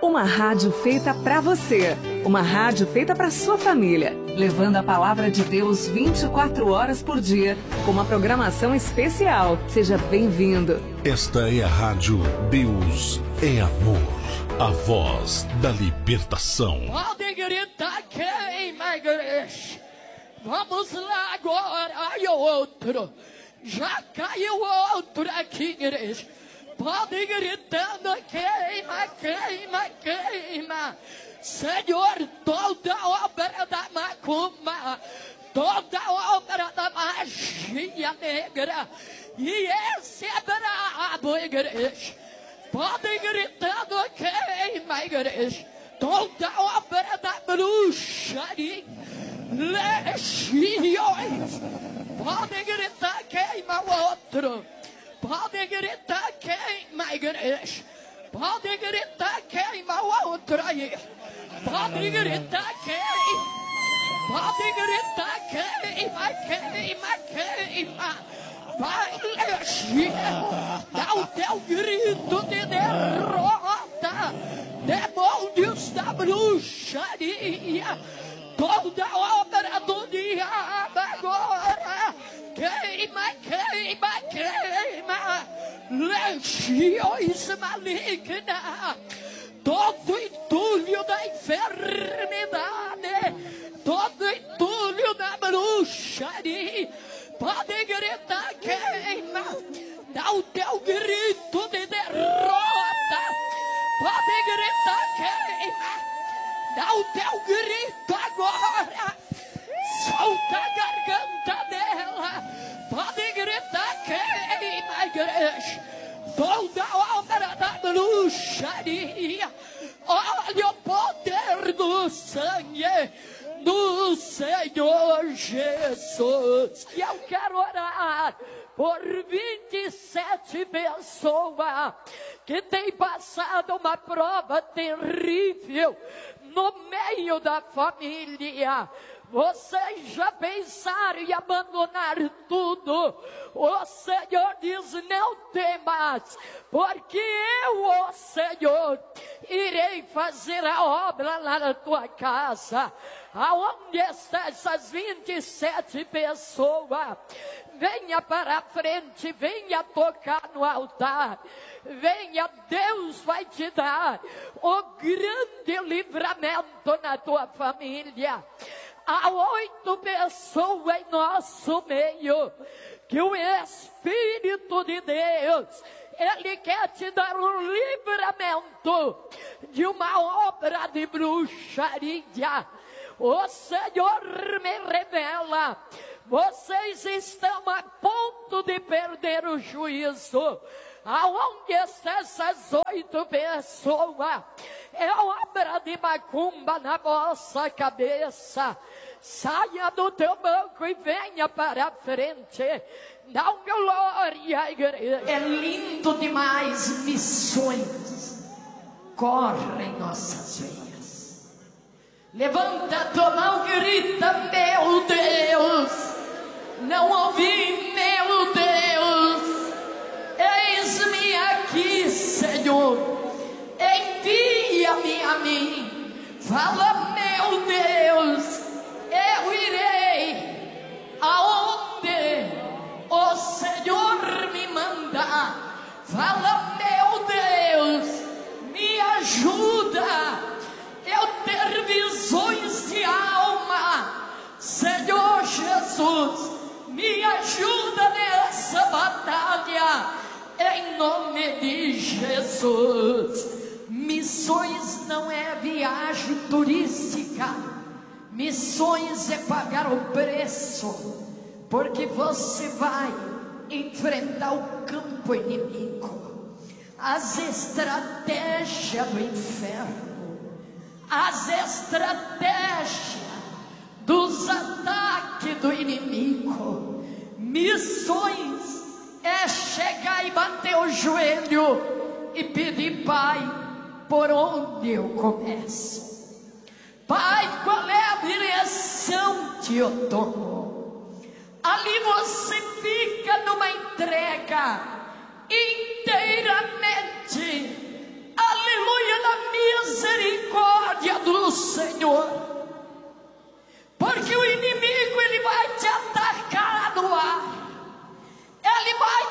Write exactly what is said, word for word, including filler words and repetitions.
Uma rádio feita pra você. Uma rádio feita pra sua família. Levando a palavra de Deus vinte e quatro horas por dia. Com uma programação especial. Seja bem-vindo. Esta é a rádio Deus é Amor. A voz da libertação. Pode gritar quem, minha igreja? Vamos lá agora. Aí o outro. Já caiu outro aqui, igreja. Pode gritando, queima, queima, queima. Senhor, toda obra da macumba, toda obra da magia negra, e esse é brabo, igreja. Pode gritando, queima, igreja. Toda obra da bruxaria, legiões. Pode gritar, queima o outro. Pode gritar, queima, igreja. Pode gritar, queima o outro aí. Pode gritar, queima. Pode gritar, queima, queima, queima. Vai, legia. Dá o teu grito de derrota. Demônios da bruxaria. Toda obra do diabo agora. Queima, queima, queima. Legiões malignas. Todo entulho da enfermidade. Todo entulho da bruxaria. Pode gritar, queima. Dá o teu grito de derrota. Pode gritar, queima. Dá o teu grito agora. Solta a garganta dela. Pode gritar, queima, igreja. Toda obra da bruxaria. Olha o poder do sangue do Senhor Jesus. E eu quero orar por vinte e sete pessoas que têm passado uma prova terrível no meio da família. Vocês já pensaram em abandonar tudo? O Senhor diz, não temas, porque eu, o Senhor, irei fazer a obra lá na tua casa. Aonde estão essas vinte e sete pessoas? Venha para a frente, venha tocar no altar. Venha, Deus vai te dar o grande livramento na tua família. Há oito pessoas em nosso meio que o Espírito de Deus, Ele quer te dar um livramento de uma obra de bruxaria. O Senhor me revela, vocês estão a ponto de perder o juízo. Aonde estão essas oito pessoas? É obra de macumba na vossa cabeça. Saia do teu banco e venha para a frente. Dá um glória à igreja. É lindo demais, missões correm nossas veias. Levanta a tua mão e grita, meu Deus. Não ouvi, meu Deus. Eis-me aqui, Senhor. Envia-me a mim. Fala, meu Deus. Eu irei aonde o Senhor me mandar. Fala, meu Deus. Me ajuda. Eu ter visões de alma. Senhor Jesus, me ajuda nessa batalha. Em nome de Jesus. Missões não é viagem turística. Missões é pagar o preço. Porque você vai enfrentar o campo inimigo. As estratégias do inferno. As estratégias dos ataques do inimigo. Missões é chegar e bater o joelho e pedir, Pai, por onde eu começo? Pai, qual é a direção que eu tomo? Ali você fica numa entrega inteiramente